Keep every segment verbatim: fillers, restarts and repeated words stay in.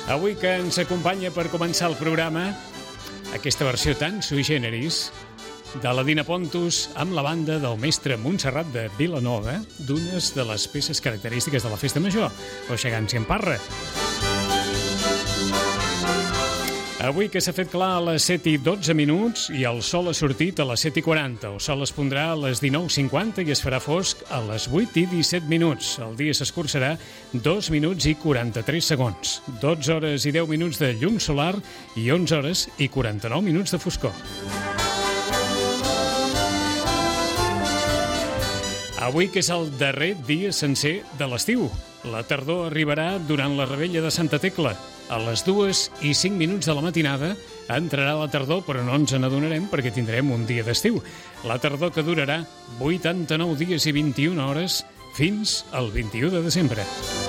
Avui que ens acompanya per començar el programa, aquesta versió tan sui generis de la Dina Pontus amb la banda del mestre Montserrat de Vilanova, d'unes de les peces característiques de la Festa Major, o Xagants i Emparra. Avui que s'ha fet clar a les set i dotze minuts i el sol ha sortit a les set i quaranta. El sol es pondrà a les dinou cinquanta i es farà fosc a les vuit i disset minuts. El dia s'escurçarà dos minuts i quaranta-tres segons. dotze hores i deu minuts de llum solar i onze hores i quaranta-nou minuts de foscor. Avui que és el darrer dia sencer de l'estiu. La tardor arribarà durant la revetlla de Santa Tecla. A les dues i cinc minuts de la matinada entrarà la tardor, però no ens n'adonarem perquè tindrem un dia d'estiu. La tardor que durarà vuitanta-nou dies i vint-i-una hores fins al vint-i-u de desembre.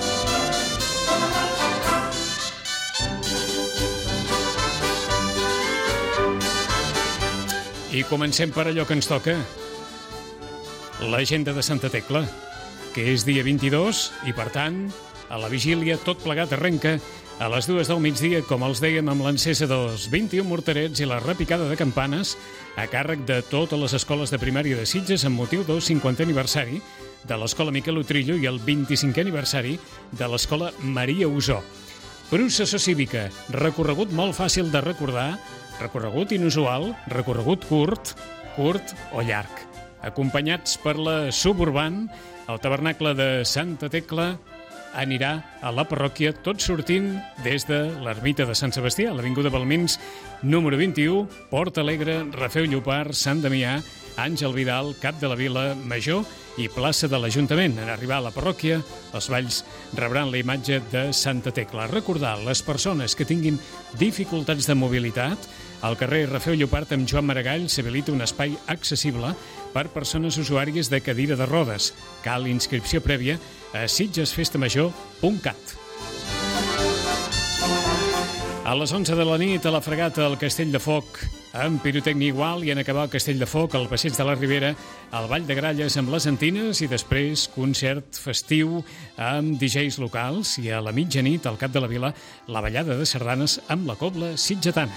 I comencem per allò que ens toca. L'agenda de Santa Tecla, que és dia vint-i-dos i, per tant, a la vigília tot plegat arrenca a les dues del migdia, com els dèiem, amb l'encesa dels vint-i-un morterets i la repicada de campanes a càrrec de totes les escoles de primària de Sitges amb motiu del cinquantè aniversari de l'Escola Miquel Utrillo i el vint-i-cinquè aniversari de l'Escola Maria Usó. Processó cívica, recorregut molt fàcil de recordar, recorregut inusual, recorregut curt, curt o llarg. Acompanyats per la Suburban, el tabernacle de Santa Tecla anirà a la parròquia, tot sortint des de l'ermita de Sant Sebastià, a l'Avinguda Balmins, número vint-i-u, Port Alegre, Rafeu Llopart, Sant Damià, Àngel Vidal, Cap de la Vila Major i plaça de l'Ajuntament. En arribar a la parròquia, els balls rebran la imatge de Santa Tecla. Recordar les persones que tinguin dificultats de mobilitat, al carrer Rafeu Llopart amb Joan Maragall s'habilita un espai accessible per persones usuàries de cadira de rodes. Cal inscripció prèvia a sitgesfestamajor punt cat. A les onze de la nit, a la Fregata, al Castell de Foc, amb pirotècnia igual, i en acabar el Castell de Foc, al Passeig de la Ribera, al Ball de Gralles amb les Antines i després concert festiu amb D Js locals i a la mitjanit, al Cap de la Vila, la ballada de sardanes amb la cobla sitgetana.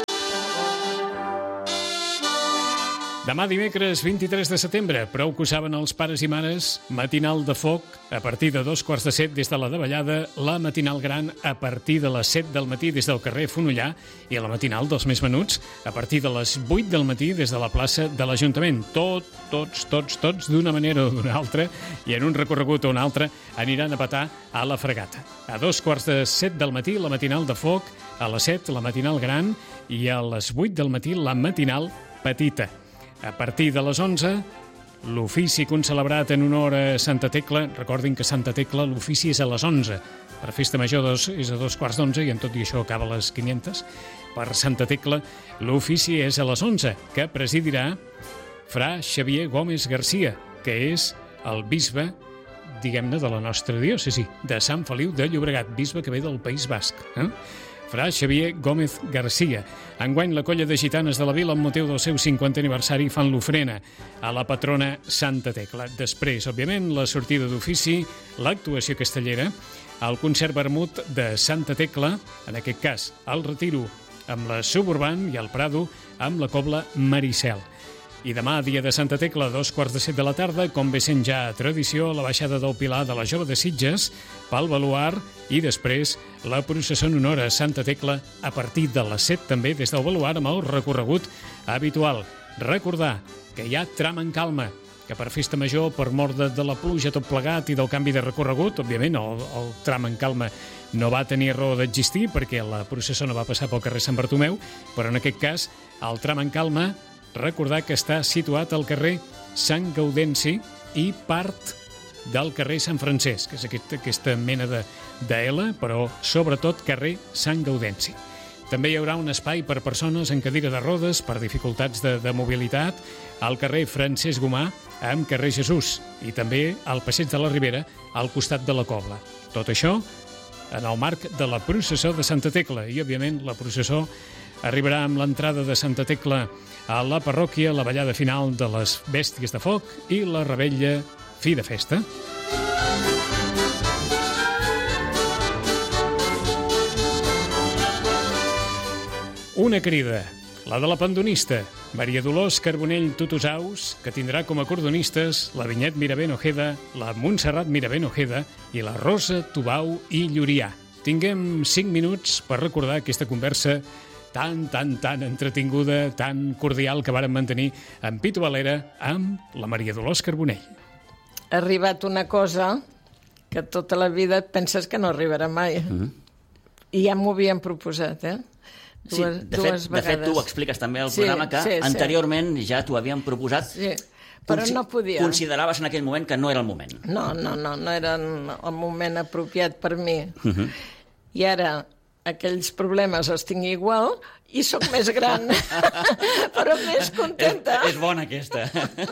Demà dimecres vint-i-tres de setembre, prou que ho saben els pares i mares, matinal de foc a partir de dos quarts de set des de la davallada, la matinal gran a partir de les set del matí des del carrer Fonollar i la matinal dels més menuts a partir de les vuit del matí des de la plaça de l'Ajuntament. Tot, tots, tots, tots, d'una manera o d'una altra i en un recorregut o un altre aniran a petar a la Fregata. A dos quarts de set del matí la matinal de foc, a les set la matinal gran i a les vuit del matí la matinal petita. A partir de les onze, l'ofici concelebrat en honor a Santa Tecla. Recordin que Santa Tecla l'ofici és a les onze. Per Festa Major dos, és a dos quarts d'onze i en tot i això acaba a les quinientes. Per Santa Tecla l'ofici és a les onze, que presidirà Fra Xavier Gómez Garcia, que és el bisbe, diguem-ne, de la nostra diòcesi, de Sant Feliu de Llobregat, bisbe que ve del País Basc. Eh? Fra Xavier Gómez Garcia. Enguany la colla de gitanes de la vila amb motiu del seu cinquantè aniversari fan l'ofrena a la patrona Santa Tecla. Després, òbviament, la sortida d'ofici, l'actuació castellera, el concert vermut de Santa Tecla, en aquest cas el retiro amb la Suburban i el Prado amb la cobla Maricel. I demà, dia de Santa Tecla, a dos quarts de set de la tarda, com ve sent ja tradició, la baixada del Pilar de la Jove de Sitges pel Baluard i després la processó en honor a Santa Tecla a partir de les set també des del Baluard amb el recorregut habitual. Recordar que hi ha tram en calma, que per Festa Major, per mort de, de la pluja tot plegat i del canvi de recorregut, òbviament el, el tram en calma no va tenir raó d'existir perquè la processó no va passar pel carrer Sant Bartomeu, però en aquest cas el tram en calma, recordar que està situat al carrer Sant Gaudenci i part del carrer Sant Francesc, que és aquesta, aquesta mena de, de L, però sobretot carrer Sant Gaudenci. També hi haurà un espai per persones en cadira de rodes per dificultats de, de mobilitat al carrer Francesc Gomà amb carrer Jesús i també al Passeig de la Ribera al costat de la Cobla. Tot això en el marc de la processó de Santa Tecla i, òbviament, la processó arribarà amb l'entrada de Santa Tecla a la parròquia, la ballada final de les bèsties de foc i la revetlla fi de festa. una crida, la de la pandonista, Maria Dolors Carbonell Tutusaus, que tindrà com a cordonistes la Vinyet Miravent Ojeda, la Montserrat Miravent Ojeda i la Rosa Tubau i Llurià. Tinguem cinc minuts per recordar aquesta conversa tan, tan, tan entretinguda, tan cordial que vàrem mantenir amb Pitu Valera amb la Maria Dolors Carbonell. Ha arribat una cosa que tota la vida et penses que no arribarà mai. Mm-hmm. I ja m'ho havien proposat, eh? Dues, sí, de, dues fet, de fet, tu ho expliques també al sí, programa que sí, anteriorment sí. ja t'ho havien proposat, sí, però no podia. Consideraves en aquell moment que no era el moment. No, no, no, no era el moment apropiat per mi. Uh-huh. I ara aquells problemes els tinc igual i sóc més gran, però més contenta. És, és bona aquesta.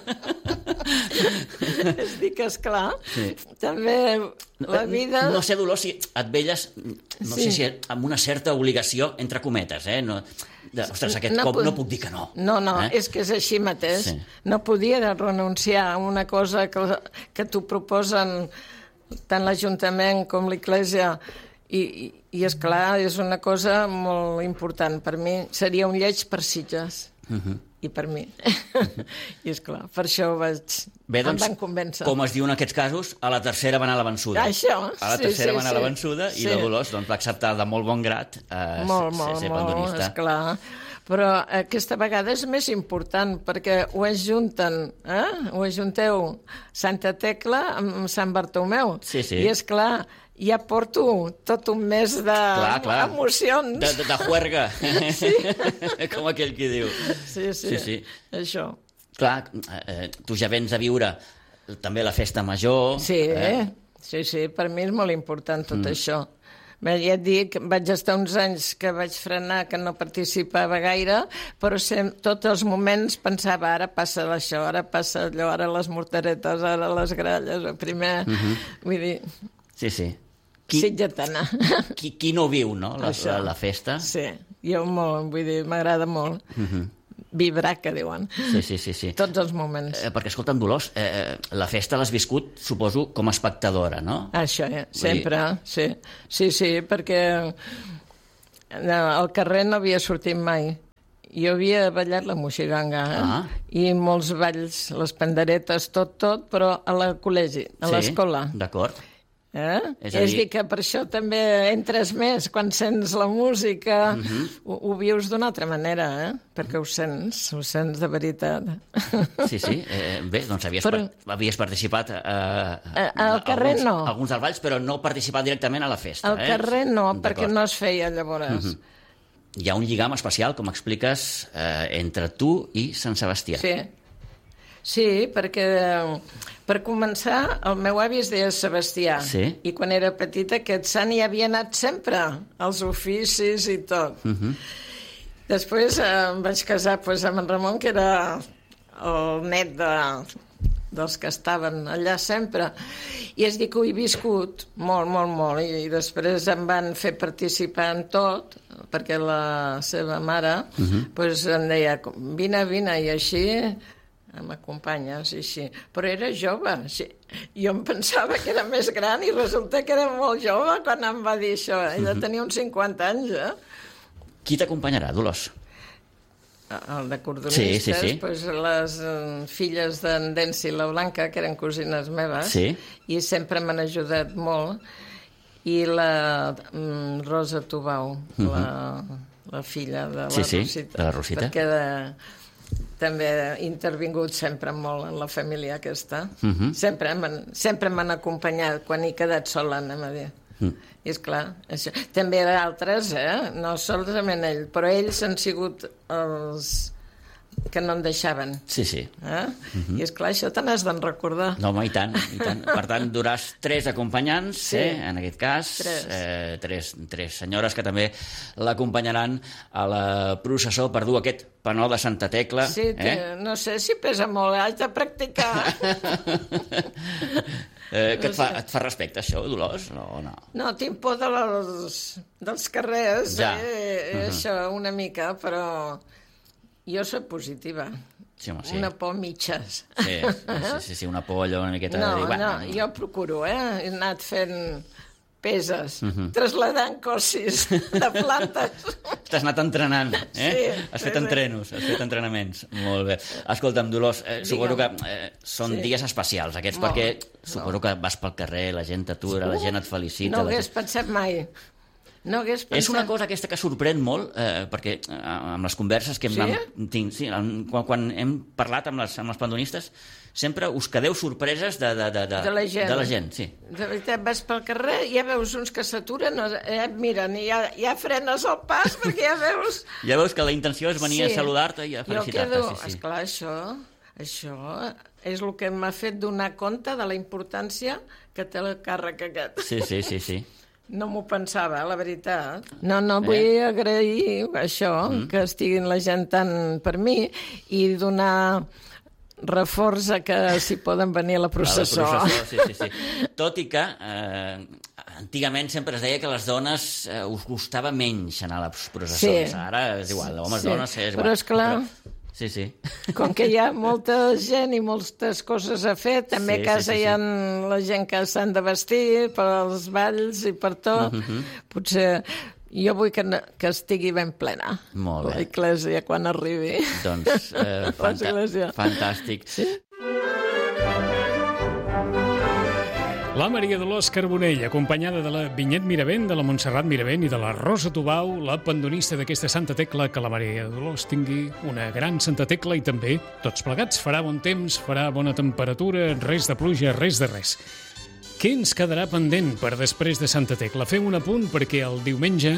És dir que, esclar, sí. també la vida... No, no sé, Dolors, si et veies, no sí. sé si amb una certa obligació, entre cometes, eh? No, de, ostres, aquest no cop no puc dir que no. No, no, eh? és que és així mateix. Sí. No podia renunciar a una cosa que, que t'ho proposen tant l'Ajuntament com l'Església. I, i, i esclar, és una cosa molt important. Per mi seria un lleig per Sitges. Uh-huh. I per mi. Uh-huh. I esclar, per això vaig... Bé, doncs, em van convèncer. Com es diu en aquests casos, a la tercera va anar la vençuda. Això, A la sí, tercera sí, va anar sí. la vençuda i sí. la Dolors doncs, va acceptar de molt bon grat eh, molt, ser, molt, ser molt, pandonista. Esclar. Però aquesta vegada és més important perquè ho ajunten, eh? Ho ajunteu Santa Tecla amb Sant Bartomeu. Sí, sí. I esclar, ja porto tot un mes d'emocions. De, de, de juerga, sí. com aquell qui diu. Sí, sí, sí, sí. Això. Clar, eh, tu ja vens a viure també la festa major. Sí, eh? sí, sí, per mi és molt important tot Mm. això. Bé, ja et dic, vaig estar uns anys que vaig frenar, que no participava gaire, però sem, tots els moments pensava, ara passa això, ara passa allò, ara les mortaretes, ara les gralles, el primer... Mm-hmm. Vull dir... Sí, sí. Qui, Sitgetana. Qui, qui no viu, no?, la, la, la festa. Sí, jo molt, vull dir, m'agrada molt. Mm-hmm. Vibrar, que diuen. Sí, sí, sí, sí. Tots els moments. Eh, perquè, escolta'm, Dolors, eh, la festa l'has viscut, suposo, com a espectadora, no? Això, eh? Sempre, dir... sí. Sí, sí, perquè al carrer no havia sortit mai. Jo havia ballat la moixiganga, eh? Ah. I molts balls, les panderetes, tot, tot, però a la col·legi, a sí, l'escola. D'acord. Eh? És, és dir... dir que per això també entres més quan sents la música, uh-huh. ho, ho vius d'una altra manera, eh? Perquè ho sents, ho sents de veritat. Sí, sí, eh, bé, doncs havies, però... par havies participat eh, eh, al carrer alguns, no. alguns dels balls, però no participat directament a la festa. Al eh? carrer no, perquè no es feia llavors. Uh-huh. Hi ha un lligam especial, com expliques, eh, entre tu i Sant Sebastià. Sí, sí, perquè per començar el meu avi es deia Sebastià, sí. i quan era petita aquest sant hi havia anat sempre, als oficis i tot. Uh-huh. Després eh, em vaig casar pues, amb en Ramon, que era el net de, dels que estaven allà sempre, i és dir que ho he viscut molt, molt, molt, i, i després em van fer participar en tot, perquè la seva mare uh-huh. pues, em deia, vine, vine, i així m'acompanyes, i així. Però era jove, sí. Jo em pensava que era més gran i resulta que era molt jove quan em va dir això. Ella uh-huh. tenia uns cinquanta anys, eh? Qui t'acompanyarà, Dolors? El de cordonistes, sí, sí, sí. Pues les uh, filles d'en Densi i la Blanca, que eren cosines meves, sí. i sempre m'han ajudat molt, i la um, Rosa Tubau, uh-huh. la, la filla de la sí, sí, Rosita, de la Rosita. perquè de, també ha intervingut sempre molt en la família aquesta. Uh-huh. Sempre m'han sempre m'han acompanyat quan he quedat sola, anem a dir. Uh-huh. I esclar, això. També d'altres, eh? No solament ell, però ells han sigut els que no en deixaven. Sí, sí. Eh? Uh-huh. I esclar, això te n'has d'en recordar. No, home, i tant, i tant. Per tant, duràs tres acompanyants, sí. eh? En aquest cas, tres. Eh, tres, tres senyores que també l'acompanyaran a la processó per dur aquest panó de Santa Tecla. Sí, té, eh? no sé si pesa molt, haig de practicar. eh, que et fa, et fa respecte, això, Dolors? No, no. No, tinc por de los, dels carrers, ja. eh? Uh-huh. Això, una mica, però... Jo soc positiva. Sí, home, sí. Una por mitges. Sí, sí, sí, sí, una por allò una miqueta... No, de dir, no, bueno, jo procuro, eh? He anat fent peses, uh-huh. trasladant cossis de plantes. T'has anat entrenant, eh? Sí, has fet sí, entrenos, has fet entrenaments. Molt bé. Escolta'm, Dolors, eh, suposo que eh, són sí. dies especials aquests, molt, perquè suposo que vas pel carrer, la gent t'atura, la gent et felicita. No ho hagués gent... pensat mai. No hagués pensat... És una cosa aquesta que sorprèn molt, eh, perquè eh, amb les converses que hem, sí? amb, tinc, sí, quan, quan hem parlat amb les, amb les pandonistes, sempre us quedeu sorpreses de, de, de, de, de la gent. De la gent, sí. De veritat, vas pel carrer i ja veus uns que s'aturen, eh, et miren i ja, ja frenes el pas perquè ja veus... Ja veus que la intenció és venir sí. a saludar-te i a felicitar-te. Quedo... Sí, sí. Esclar, això, això és el que m'ha fet donar compte de la importància que té el càrrec aquest. Sí, sí, sí, sí. No m'ho pensava, la veritat. No, no, vull eh? agrair això, mm. que estiguin la gent tant per mi i donar reforç a que s'hi poden venir a la processó. A la processó, sí, sí, sí. Tot i que eh, antigament sempre es deia que les dones eh, us gustava menys anar a les processons. Sí. Ara és igual, homes, sí. dones, és igual. Però esclar... Però... Sí, sí. Com que hi ha molta gent i moltes coses a fer, també sí, a casa sí, sí, sí. hi ha la gent que s'han de vestir pels balls i per tot. Uh-huh. Potser jo vull que, que estigui ben plena. Molt bé. L'església quan arribi. Doncs eh, fanta fantàstic. Sí? La Maria Dolors Carbonell, acompanyada de la Vinyet Miravent, de la Montserrat Miravent i de la Rosa Tubau, la pandonista d'aquesta Santa Tecla, que la Maria Dolors tingui una gran Santa Tecla i també, tots plegats, farà bon temps, farà bona temperatura, res de pluja, res de res. Què ens quedarà pendent per després de Santa Tecla? Fem un apunt perquè el diumenge,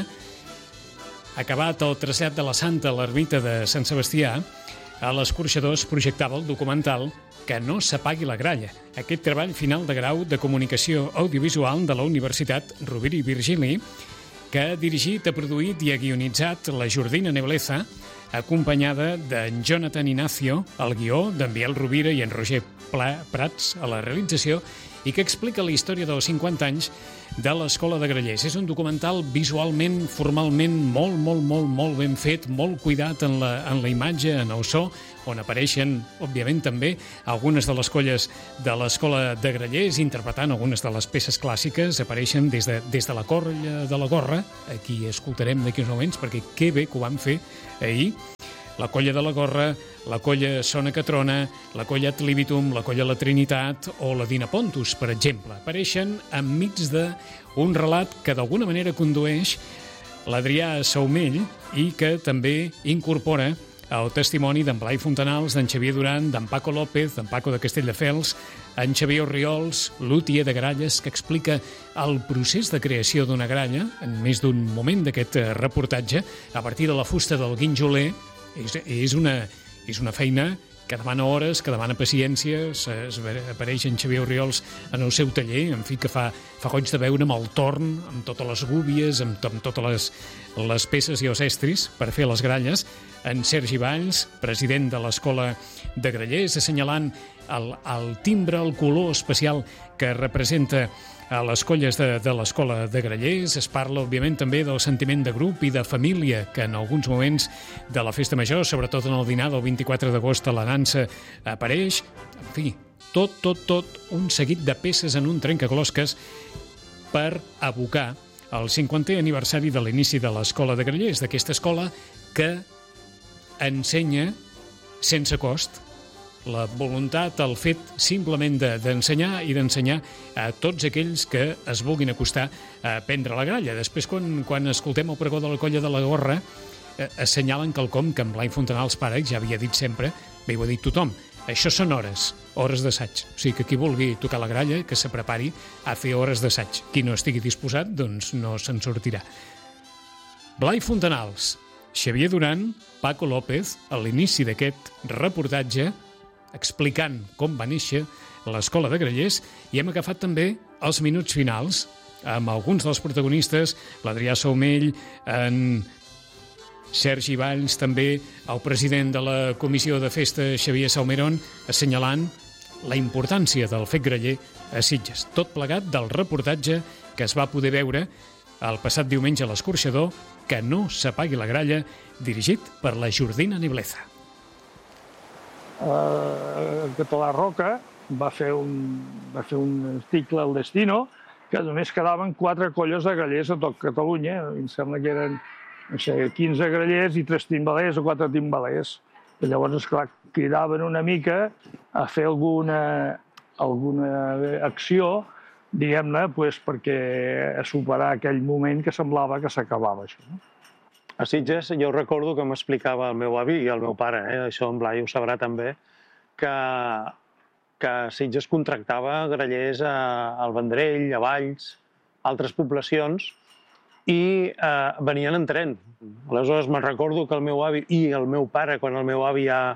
acabat el trasllat de la Santa a l'ermita de Sant Sebastià, a l'Escorxador es projectava el documental Que no s'apagui la gralla, aquest treball final de grau de comunicació audiovisual de la Universitat Rovira i Virgili, que ha dirigit, ha produït i ha guionitzat la Jordina Nebleza, acompanyada d'en Jonathan Ignacio, al guió, d'en Biel Rovira i en Roger Pla Prats a la realització, i que explica la història dels cinquanta anys de l'Escola de Grallers. És un documental visualment, formalment, molt, molt, molt, molt ben fet, molt cuidat en la, en la imatge, en el so, on apareixen, òbviament, també algunes de les colles de l'Escola de Grallers, interpretant algunes de les peces clàssiques, apareixen des de, des de la Colla de la Gorra, aquí escoltarem d'aquí uns moments, perquè que bé que ho van fer ahir, la Colla de la Gorra, la Colla Sona Catrona, la Colla Ad Libitum, la Colla La Trinitat o la Dina Pontus, per exemple. Apareixen enmig d'un relat que d'alguna manera condueix l'Adrià Saumell i que també incorpora el testimoni d'en Blai Fontanals, d'en Xavier Duran, d'en Paco López, d'en Paco de Castelldefels, en Xavier Orriols, l'Utier de Gralles, que explica el procés de creació d'una gralla en més d'un moment d'aquest reportatge a partir de la fusta del guinjoler. És, és, una, és una feina que demana hores, que demana paciència. Es, es apareix en Xavier Orriols en el seu taller, en fi, que fa, fa goig de veure amb el torn, amb totes les gúbies, amb, amb totes les, les peces i els estris per fer les gralles. En Sergi Valls, president de l'Escola de Grallers, assenyalant el, el timbre, el color especial que representa a les colles de, de l'Escola de Grallers. Es parla, òbviament, també del sentiment de grup i de família que en alguns moments de la festa major, sobretot en el dinar del vint-i-quatre d'agost a la dansa, apareix. En fi, tot, tot, tot un seguit de peces en un trencaclosques per abocar el cinquantè aniversari de l'inici de l'Escola de Grallers, d'aquesta escola que ensenya sense cost. La voluntat, el fet simplement d'ensenyar i d'ensenyar a tots aquells que es vulguin acostar a aprendre la gralla. Després, quan, quan escoltem el pregó de la Colla de la Gorra, eh, assenyalen quelcom que en Blai Fontanals pare ja havia dit sempre, bé, ho ha dit tothom, això són hores, hores d'assaig. O sigui que qui vulgui tocar la gralla, que se prepari a fer hores d'assaig. Qui no estigui disposat, doncs no se'n sortirà. Blai Fontanals, Xavier Duran, Paco López, a l'inici d'aquest reportatge, explicant com va néixer l'Escola de Grallers, i hem agafat també els minuts finals amb alguns dels protagonistes, l'Adrià Saumell, en Sergi Valls, també el president de la Comissió de Festa, Xavier Salmerón, assenyalant la importància del fet graller a Sitges. Tot plegat del reportatge que es va poder veure el passat diumenge a l'Escorxador, Que no s'apagui la gralla, dirigit per la Jordina Nebleza. Uh, el català Roca va fer un, va fer un article al Destino que només quedaven quatre colles de grallers a tot Catalunya. Em sembla que eren, no sé, quinze grallers i tres timbalers o quatre timbalers. I llavors, esclar, cridaven una mica a fer alguna, alguna acció, diguem-ne, pues, perquè a superar aquell moment que semblava que s'acabava això. No? A Sitges jo recordo que m'explicava el meu avi i el meu pare, eh, això en Blai ho sabrà també, que, que Sitges contractava grallers a, al Vendrell, a Valls, a altres poblacions, i eh, venien en tren. Aleshores me'n recordo que el meu avi i el meu pare, quan el meu avi ja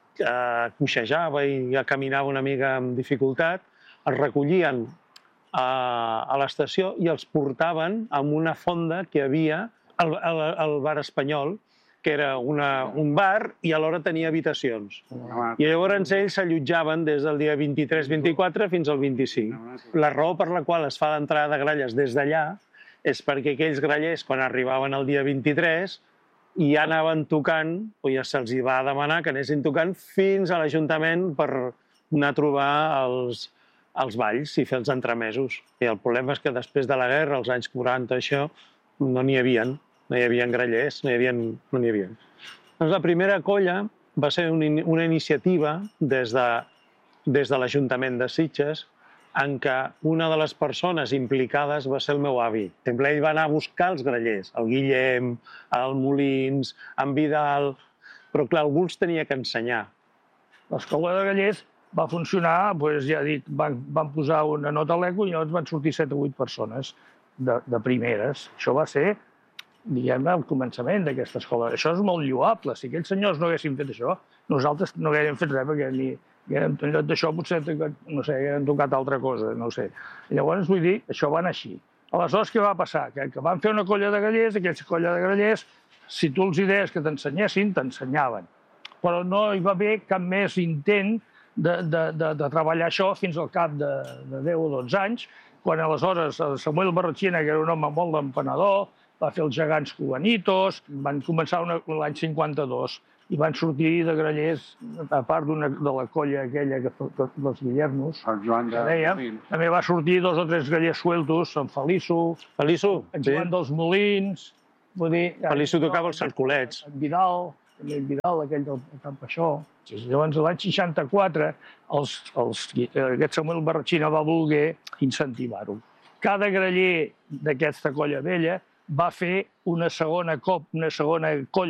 eh, coixejava i ja caminava una mica amb dificultat, els recollien a, a l'estació i els portaven a una fonda que hi havia al, al, al bar espanyol, que era una, un bar i alhora tenia habitacions. I llavors ells s'allotjaven des del dia vint-i-tres vint-i-quatre fins al vint-i-cinc. La raó per la qual es fa l'entrada de gralles des d'allà és perquè aquells grallers, quan arribaven el dia vint-i-tres, ja anaven tocant, o ja se'ls va demanar que anessin tocant fins a l'Ajuntament per anar a trobar els, els balls i fer els entremesos. I el problema és que després de la guerra, als anys quaranta, això, no n'hi havia. No hi havia grallers, no n'hi havia. No n'hi havia. Doncs la primera colla va ser una iniciativa des de, des de l'Ajuntament de Sitges, en què una de les persones implicades va ser el meu avi. Sempre ell va anar a buscar els grallers, el Guillem, el Molins, en Vidal, però clar, algú els tenia que ensenyar. L'escola de grallers va funcionar, doncs, ja dic, van, van posar una nota a l'eco i llavors van sortir set o vuit persones de, de primeres. Això va ser, diguem-ne, el començament d'aquesta escola. Això és molt lloable. Si aquells senyors no haguessin fet això, nosaltres no haguéssim fet res, perquè ni, en lloc d'això potser, no sé, haguéssim tocat altra cosa, no ho sé. Llavors, vull dir, això va anar així. Aleshores, què va passar? Que, que van fer una colla de grallers, aquella colla de grallers, si tu els deies que t'ensenyessin, t'ensenyaven. Però no hi va haver cap més intent de, de, de, de treballar això fins al cap de, de deu o dotze anys, quan aleshores Samuel Barratxina, que era un home molt d'empenedor, va fer els gegants cubanitos, van començar l'any cinquanta-dos i van sortir de grallers, a part de la colla aquella, que, que, dels Guillermos, que dèiem, també va sortir dos o tres grallers sueltos, en Feliço, Feliço, en Joan dels Molins, vull dir... Feliço tocava els cercolets. En Vidal, també en Vidal, aquell del Camp Paixó. Llavors, l'any seixanta-quatre, els, els, aquest Samuel Barratxina va voler incentivar-ho. Cada graller d'aquesta colla vella va fer una segona cop, una segona colla